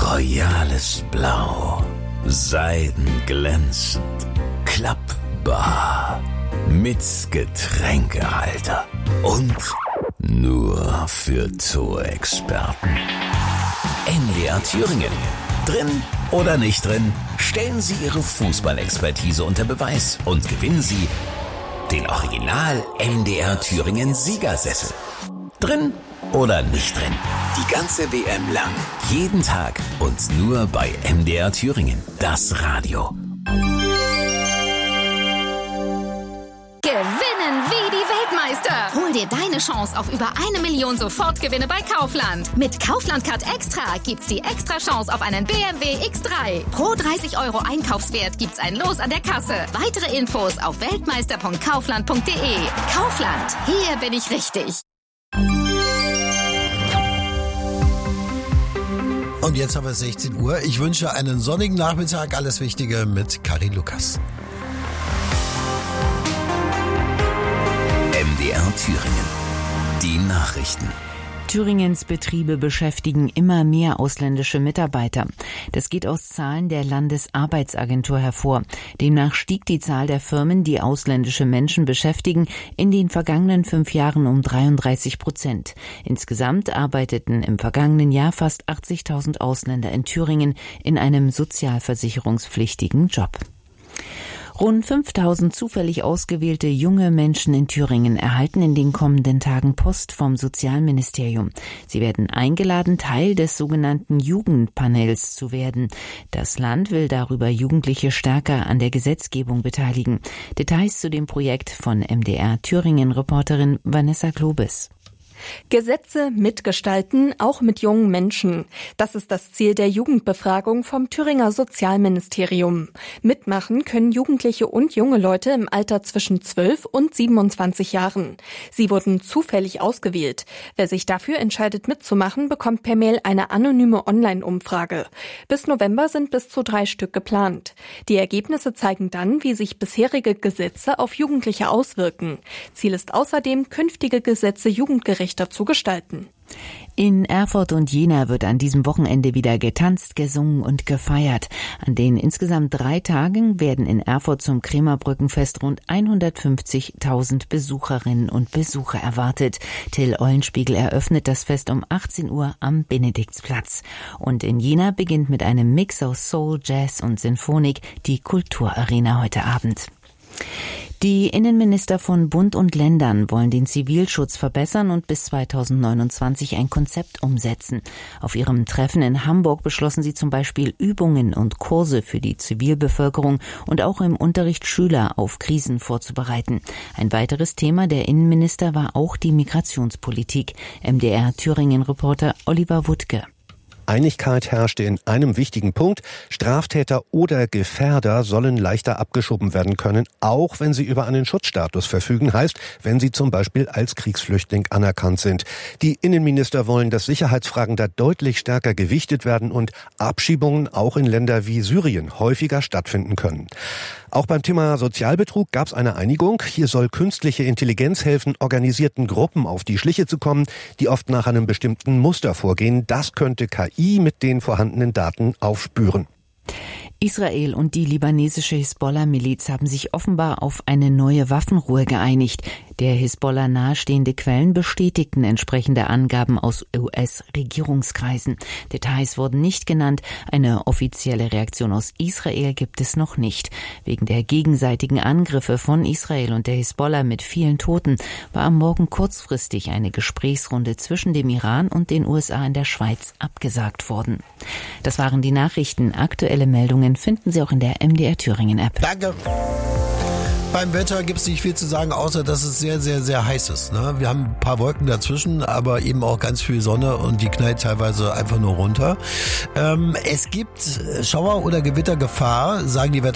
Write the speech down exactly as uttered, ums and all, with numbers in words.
royales Blau, seidenglänzend, klappbar, mit Getränkehalter und nur für Zoo-Experten. M D R Thüringen. Drin oder nicht drin, stellen Sie Ihre Fußballexpertise unter Beweis und gewinnen Sie den Original M D R Thüringen Siegersessel. Drin oder nicht drin, die ganze W M lang, jeden Tag und nur bei M D R Thüringen, das Radio. Gewinnen wie die Weltmeister. Hol dir deine Chance auf über eine Million Sofortgewinne bei Kaufland. Mit Kaufland Card Extra gibt's die extra Chance auf einen B M W X drei. Pro dreißig Euro Einkaufswert gibt's ein Los an der Kasse. Weitere Infos auf weltmeister punkt kaufland punkt de. Kaufland, hier bin ich richtig. Und jetzt haben wir sechzehn Uhr. Ich wünsche einen sonnigen Nachmittag. Alles Wichtige mit Karin Lukas. M D R Thüringen. Die Nachrichten. Thüringens Betriebe beschäftigen immer mehr ausländische Mitarbeiter. Das geht aus Zahlen der Landesarbeitsagentur hervor. Demnach stieg die Zahl der Firmen, die ausländische Menschen beschäftigen, in den vergangenen fünf Jahren um dreiunddreißig Prozent. Insgesamt arbeiteten im vergangenen Jahr fast achtzigtausend Ausländer in Thüringen in einem sozialversicherungspflichtigen Job. Rund fünftausend zufällig ausgewählte junge Menschen in Thüringen erhalten in den kommenden Tagen Post vom Sozialministerium. Sie werden eingeladen, Teil des sogenannten Jugendpanels zu werden. Das Land will darüber Jugendliche stärker an der Gesetzgebung beteiligen. Details zu dem Projekt von M D R Thüringen-Reporterin Vanessa Globes. Gesetze mitgestalten, auch mit jungen Menschen. Das ist das Ziel der Jugendbefragung vom Thüringer Sozialministerium. Mitmachen können Jugendliche und junge Leute im Alter zwischen zwölf und siebenundzwanzig Jahren. Sie wurden zufällig ausgewählt. Wer sich dafür entscheidet mitzumachen, bekommt per Mail eine anonyme Online-Umfrage. Bis November sind bis zu drei Stück geplant. Die Ergebnisse zeigen dann, wie sich bisherige Gesetze auf Jugendliche auswirken. Ziel ist außerdem, künftige Gesetze jugendgerecht zu gestalten. In Erfurt und Jena wird an diesem Wochenende wieder getanzt, gesungen und gefeiert. An den insgesamt drei Tagen werden in Erfurt zum Krämerbrückenfest rund hundertfünfzigtausend Besucherinnen und Besucher erwartet. Till Eulenspiegel eröffnet das Fest um achtzehn Uhr am Benediktsplatz. Und in Jena beginnt mit einem Mix aus Soul, Jazz und Sinfonik die Kulturarena heute Abend. Die Innenminister von Bund und Ländern wollen den Zivilschutz verbessern und bis zweitausendneunundzwanzig ein Konzept umsetzen. Auf ihrem Treffen in Hamburg beschlossen sie zum Beispiel Übungen und Kurse für die Zivilbevölkerung und auch im Unterricht Schüler auf Krisen vorzubereiten. Ein weiteres Thema der Innenminister war auch die Migrationspolitik. M D R Thüringen-Reporter Oliver Wuttke. Einigkeit herrschte in einem wichtigen Punkt. Straftäter oder Gefährder sollen leichter abgeschoben werden können, auch wenn sie über einen Schutzstatus verfügen, heißt, wenn sie zum Beispiel als Kriegsflüchtling anerkannt sind. Die Innenminister wollen, dass Sicherheitsfragen da deutlich stärker gewichtet werden und Abschiebungen auch in Länder wie Syrien häufiger stattfinden können. Auch beim Thema Sozialbetrug gab es eine Einigung. Hier soll künstliche Intelligenz helfen, organisierten Gruppen auf die Schliche zu kommen, die oft nach einem bestimmten Muster vorgehen. Das könnte K I mit den vorhandenen Daten aufspüren. Israel und die libanesische Hisbollah-Miliz haben sich offenbar auf eine neue Waffenruhe geeinigt. Der Hisbollah nahestehende Quellen bestätigten entsprechende Angaben aus U S-Regierungskreisen. Details wurden nicht genannt. Eine offizielle Reaktion aus Israel gibt es noch nicht. Wegen der gegenseitigen Angriffe von Israel und der Hisbollah mit vielen Toten war am Morgen kurzfristig eine Gesprächsrunde zwischen dem Iran und den U S A in der Schweiz abgesagt worden. Das waren die Nachrichten. Aktuelle Meldungen finden Sie auch in der M D R Thüringen App. Danke. Beim Wetter gibt es nicht viel zu sagen, außer dass es sehr, sehr, sehr heiß ist. Ne? Wir haben ein paar Wolken dazwischen, aber eben auch ganz viel Sonne und die knallt teilweise einfach nur runter. Ähm, es gibt Schauer- oder Gewittergefahr, sagen die Wetter